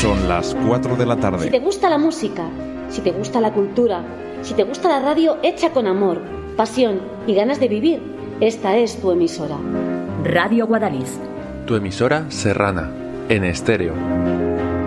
Son las 4 de la tarde. Si te gusta la música, si te gusta la cultura, si te gusta la radio hecha con amor, pasión y ganas de vivir, esta es tu emisora. Radio Guadalix. Tu emisora serrana, en estéreo.